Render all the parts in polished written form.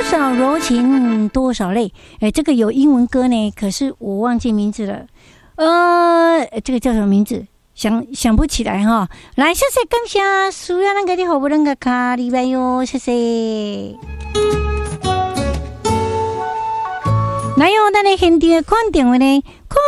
少柔情多少泪。这个有英文歌呢，可是我忘记名字了。这个叫什么名字？想不起来哈。来，谢谢感谢，需要咱个的服务咱个卡礼拜哟，谢谢。来哟，咱的现场看电话呢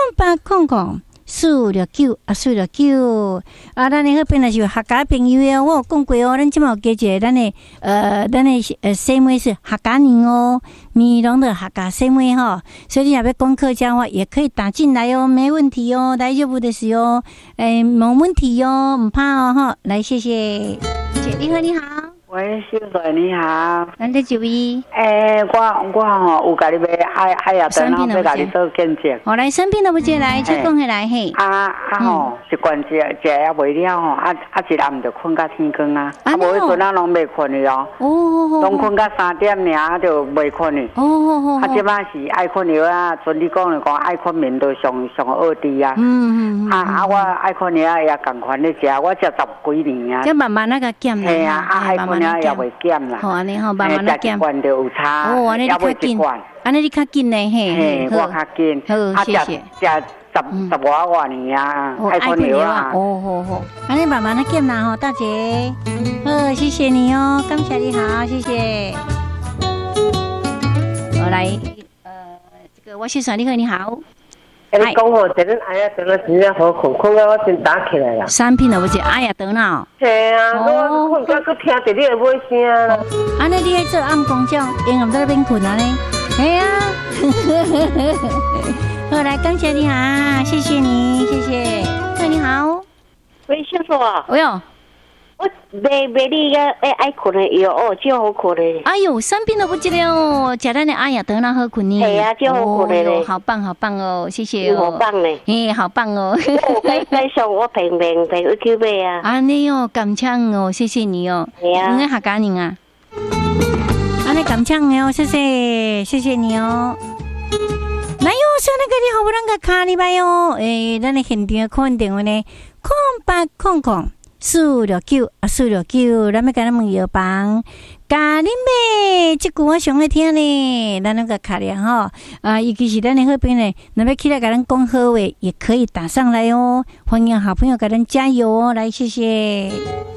，0800-469-469啊，咱的迄边也是客家朋友哦，我有讲过哦，咱即马有加一个咱的生妹是客家人哦，米龙的客家生妹哈，所以你若要讲客家话也可以打进来哦，没问题哦，大丈夫ですよ，没问题哦，唔怕哦哈，来谢谢，姐你好你好。 喂，小帅你好， 咱这几位？ 我吼有甲你买海亚灯，然后要甲你做见证。 好，来生病了不接来，就讲起来嘿。 吼，一罐食也袂了吼，一暗就困到天光啊，无迄阵啊拢袂困去哦。拢困到3点尔就袂困去。即摆是爱困药啊，像你讲的讲爱困眠都上恶滴啊。我爱困药也共款咧食，我食10几年啊。 即慢慢那个减。 系啊，爱困药也袂减啦。 好，安尼好，慢慢那减。 食一罐就有差。 安尼你较紧，安尼你较紧呢嘿。 我较紧。 好，谢谢。 食10多年啊，爱困药啊。 好，安尼慢慢那减啦吼，大姐。好，谢谢你哦，感谢你好，谢谢。我来，这个我先生你好，你好。 你讲吼，这阵哎呀，等了真正好困到我真打起来啦。 产品了不是哎呀，等了。 是啊，我困到佫听着你的尾声啦。 安尼你喺做暗工作，因为在那边困啊呢。系啊。好，来感谢你哈，谢谢你，谢谢。你好， 喂，小叔啊。 喂哟。 我买你个爱困的药哦，真好困的。 哎呦，生病都不记得哦，吃咱的阿雅得那好困呢。 系啊，真好困的嘞。 好棒，好棒哦，谢谢哦。 好棒嘞。 好棒哦。 该送我平去买啊。 安尼哦，感谢哦，谢谢你哦。 系啊。 你客家人啊。安尼感谢哦，谢谢你哦。来哟，说那个你好不咱个卡礼拜哟，咱的现场看电话呢，0800-469-469，咱要甲咱问药房，咖喱妹，这句我上爱听呢，咱那个卡了哈，尤其是咱的好朋友呢，若要起来甲咱讲好话，也可以打上来哦，欢迎好朋友甲咱加油哦，来谢谢。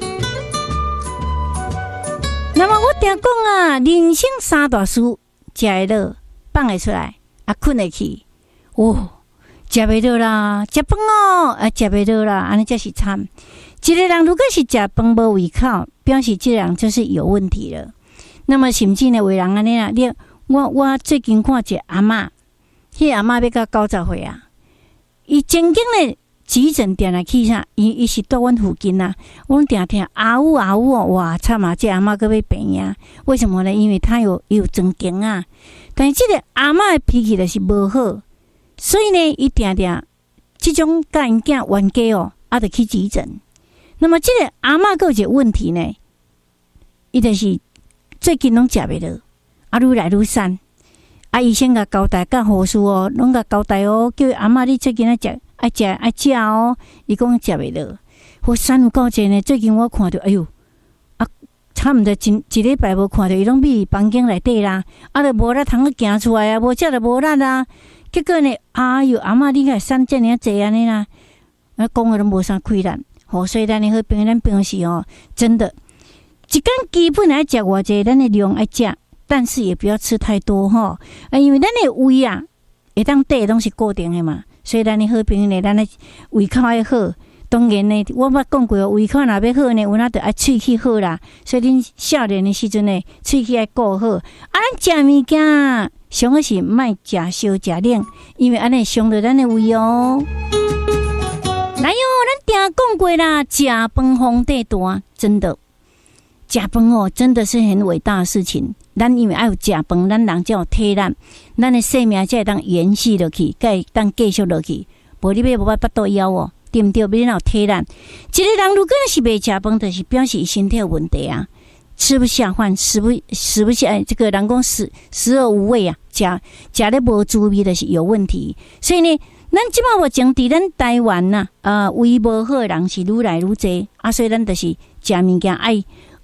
那么我定讲啊，人生三大事，食会落，放会出来。困会去，食袂到啦，食饭哦，食袂到啦，安尼才是惨。一个人如果是食饭无胃口，表示这个人就是有问题了。那么甚至呢，有人安尼啦，我最近看一个阿嬷，迄阿嬷要到90岁啊，伊正经的急诊定来去啥？伊是住阮附近啊，我定听啊呜哦，哇惨啊！这阿嬷搁要病呀？为什么呢？因为她有神经啊。但是这个阿嬷的脾气就是无好，所以呢，伊定这种甲因囝冤家哦，就去急诊。那么这个阿嬷还有一个问题呢，伊就是最近拢食袂落，愈来愈瘦。医生甲交代，甲护士哦，拢甲交代哦，叫阿嬷你最近爱食哦。伊讲食袂落，我瘦有够济呢。最近我看到，哎呦！差毋多一礼拜无看到伊，拢伫房间内底啦，就无力通去行出来啊，无食就无力啊。结果呢，哎呦，阿嬷你个瘦这尔济安尼啦，讲的拢无啥困难。所以咱的好朋友，咱平时哦，真的一天基本来食偌济，咱的量爱食，但是也不要吃太多吼。因为咱的胃啊，会当底拢是固定的嘛，所以咱的好朋友呢，咱的胃口要好。当然呢，我捌讲过，胃口若要好呢，有哪得爱喙齿好啦。所以恁少年的时阵呢，喙齿爱顾好。咱食物件上好是莫食烧食冷，因为安尼伤到咱的胃哦。来哟，咱定讲过啦，食饭皇帝大，真的食饭哦，真的是很伟大的事情。咱因为爱有食饭，咱人才有体力，咱的生命才会当延续落去，才会当继续落去。无你要无法度枵哦。对不对？要哪有体力？一个人如果是袂食饭，就是表示伊身体有问题啊，吃不下饭，食不下，这个人讲食而无味啊，食咧无滋味，就是有问题。所以呢，咱即摆目前伫咱台湾呐，胃无好的人是愈来愈侪啊，所以咱就是食物件爱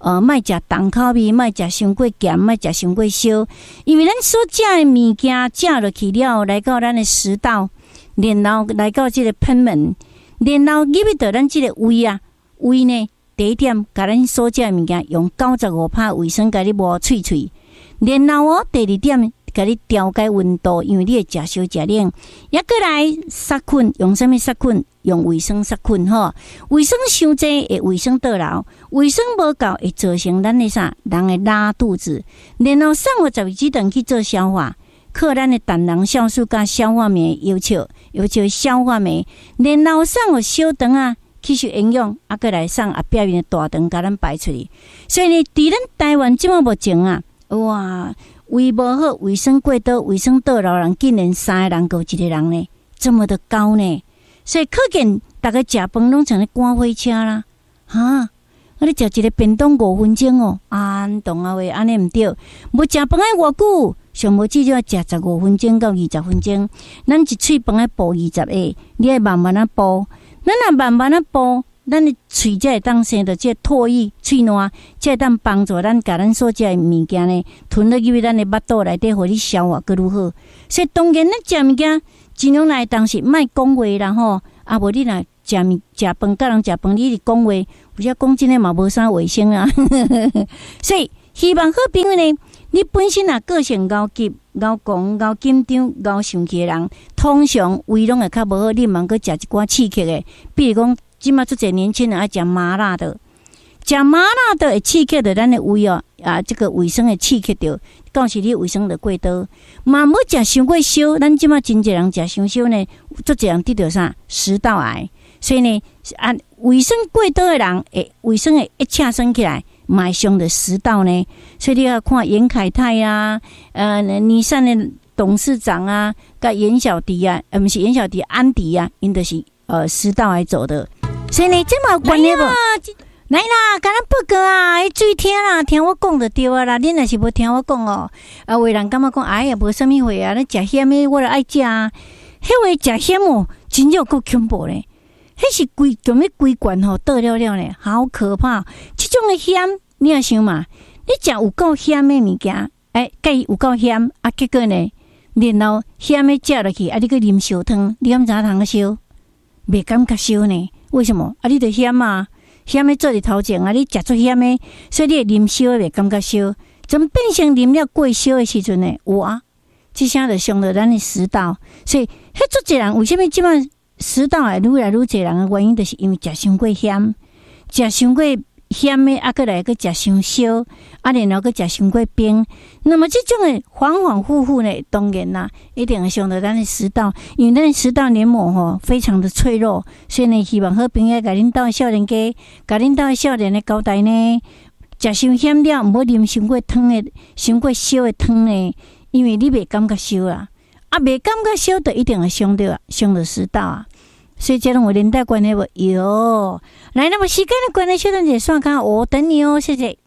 莫食重口味，莫食伤过咸，莫食伤过烧，因为咱所食的物件食落去了，来到咱的食道，然后来到这个喷门，然后入去到咱这个胃啊，胃呢第一点，甲咱所食的物件用95%卫生甲你磨脆，然后第二点。甲你调节温度，因为你会食烧食冷，也过来杀菌，用什么杀菌？用卫生杀菌吼。卫生伤济会卫生倒流，卫生无够会造成咱的啥？人会拉肚子，然后送互十二指肠去做消化，靠咱的胆囊酵素甲消化酶要求消化酶，然后送互小肠啊吸收营养，啊过来送后壁面的大肠甲咱排出去。所以呢，伫咱台湾即么目前啊，哇！胃不好，卫生过多，卫生倒流人竟然3个人够1个人呢，这么的高呢？所以可见大家食饭拢成咧赶火车啦，哈！我咧食一个便当5分钟哦，懂啊喂，安尼唔对，无食饭爱偌久，上无至少要食15分钟到20分钟，咱一喙饭爱补20下，你爱慢慢啊补，咱若慢慢啊补。咱的喙才会当生到这唾液、喙烂，才会当帮助咱甲咱所食的物件呢吞落去咱的腹肚内底，互你消化更愈好。所以当然，咱食物件尽量来当时莫讲话啦吼，啊无你若食饭，甲人食饭，你直讲话，有些讲真诶嘛无啥卫生啊。所以希望好朋友呢，你本身啊个性高急、高讲、高紧张、高生气的人，通常胃拢会较无好，你茫阁食一寡刺激的，比如讲。即马做侪年轻人爱食麻辣的，食麻辣的会刺激着咱的胃哦，这个卫生会刺激着，到时你卫生就过多。嘛要食伤过烧，咱即马真侪人食伤烧呢，做侪人得着啥食道癌。所以呢，卫生过多的人，卫生会一恰生起来，嘛会伤着食道呢。所以你要看严凯泰啊，尼桑的董事长啊，甲严小迪啊，不是严小迪，安迪啊，因就是食道癌走的。所以呢，这么关键无？来啦，甲咱报告啊！注意听啦，听我讲就对啊啦。恁若是无听我讲哦，有人感觉讲，哎呀，无啥物货啊，咱食咸的我就爱食啊。迄话食咸哦，真正够恐怖咧。迄是做咩规罐吼倒了了咧，好可怕！这种的咸，你也想嘛？你食有够咸的物件，甲伊有够咸啊，结果呢，然后咸的食落去，你去啉烧汤，你敢知影通烧？袂感觉烧呢？为什么？你着咸啊，咸的做伫头前啊，你食出咸的，所以你会啉烧袂感觉烧，怎么变成啉了过烧的时阵呢？哇，这下就伤到咱的食道，所以迄足侪人为什么即摆食道会愈来愈侪人的原因，就是因为食伤过咸，食伤过咸的，过来个食伤烧，然后个食伤过冰。那么这种的反反复复呢，当然啦，一定会伤到咱的食道，因为咱的食道黏膜非常的脆弱，所以呢，希望好朋友甲恁兜的少年家，甲恁兜的少年的交代呢，食伤咸了，唔好啉伤过汤的、伤过烧的汤呢，因为你袂感觉烧啦，袂感觉烧就一定会伤到食道啊。所以这种有连带关系无？有。来，那么时间的关系，小等姐算看，我等你哦，谢谢。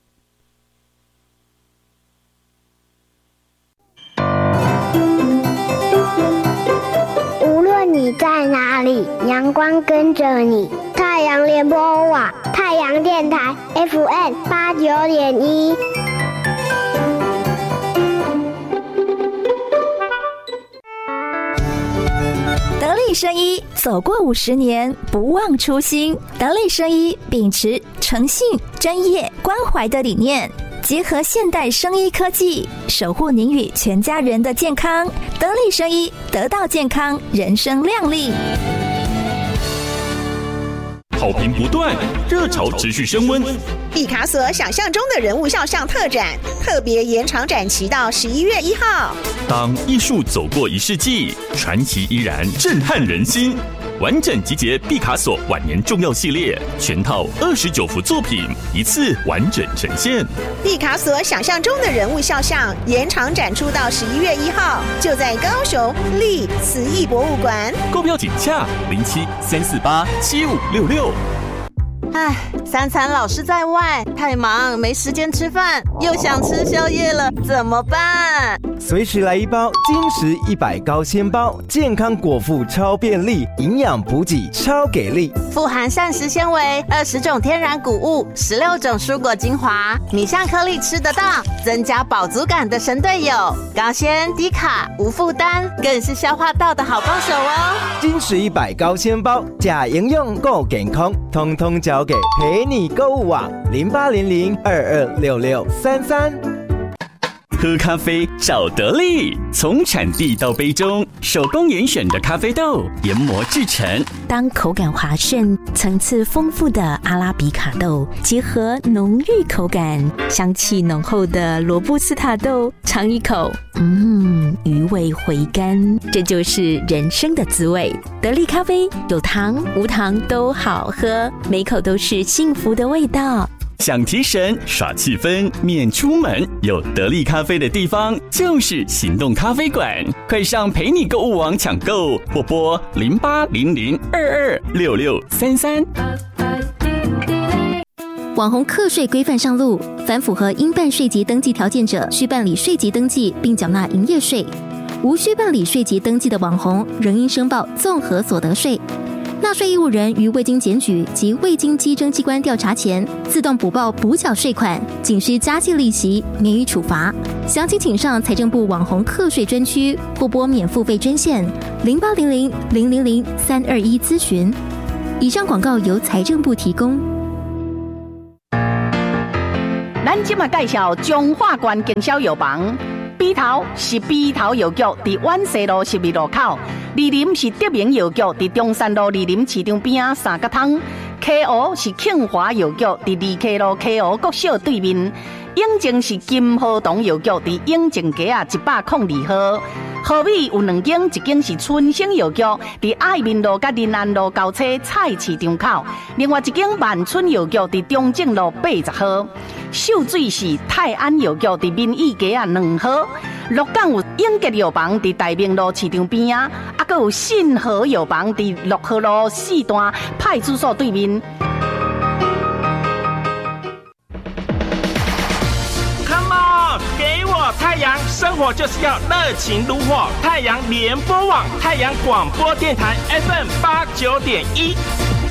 无论你在哪里，阳光跟着你。太阳联播网，太阳电台 FM89.1。 得力生医走过50年，不忘初心。得力生医秉持诚信、专业、关怀的理念，结合现代生医科技，守护您与全家人的健康。得力生医，得到健康，人生亮丽。 好评不断，热潮持续升温。 毕卡索想象中的人物肖像特展，特别延长展期到11月1号。 当艺术走过1世纪，传奇依然震撼人心。完整集结毕卡索晚年重要系列，全套29幅作品，一次完整呈现。 毕卡索想象中的人物肖像延长展出到11月1号，就在高雄立慈艺博物馆。 购票请洽07-348-7566。 3餐老是在外，太忙没时间吃饭，又想吃宵夜了，怎么办？ 随时来一包金石100高纤包，健康果腹超便利，营养补给超给力， 富含膳食纤维、20种天然谷物、16种蔬果精华，米香颗粒吃得到，增加饱足感的神队友，高纤低卡无负担，更是消化道的好帮手哦。 金石100高纤包，假营养够健康，通通交给陪你购物网0800226633。 喝咖啡找得力，从产地到杯中，手工严选的咖啡豆研磨制成。 当口感滑顺、层次丰富的阿拉比卡豆结合浓郁口感、香气浓厚的罗布斯塔豆，尝一口，余味回甘，这就是人生的滋味。得力咖啡有糖无糖都好喝，每口都是幸福的味道。 想提神耍气氛免出门，有得力咖啡的地方就是行动咖啡馆，快上陪你购物网抢购，或拨0800226633。 网红课税规范上路，凡符合应办税籍登记条件者，需办理税籍登记并缴纳营业税；无需办理税籍登记的网红，仍应申报综合所得税。纳税义务人于未经检举及未经稽征机关调查前，自动补报补缴税款，仅需加计利息，免予处罚。详情请上财政部网红课税专区，或拨免付费专线0800000321咨询。以上广告由财政部提供。 咱今嘛介绍中华关经销药房。笔头是笔头药局，伫万西路12路口；李林是德明药局，伫中山路李林市场边3角汤；KO是庆华药局，伫2K路 KO 国小对面；永靖是金和同药局，伫永靖街102號。河尾有2間，一間是春生藥局，伫愛民路甲林安路交叉菜市場口；另外一間萬春藥局，伫中正路80號。秀水是泰安药局，伫民意街2號。鹿港有永吉藥房，伫大明路市場邊啊，還有信和藥房，伫6號路4段派出所對面。 太阳生活就是要热情如火，太阳联播网、太阳广播电台 FM89.1。